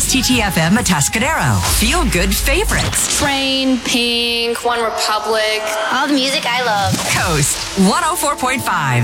KSTT-FM Atascadero. Feel good favorites. Train, Pink, One Republic. All the music I love. Coast 104.5.